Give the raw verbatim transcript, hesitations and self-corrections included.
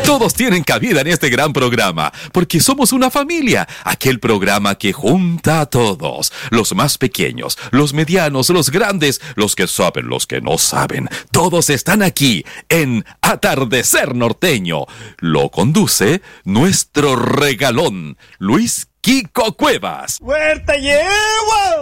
Todos tienen cabida en este gran programa, porque somos una familia, aquel programa que junta a todos, los más pequeños, los medianos, los grandes, los que saben, los que no saben, todos están aquí en Atardecer Norteño. Lo conduce nuestro regalón, Luis Kiko Cuevas. ¡Huerta lleva!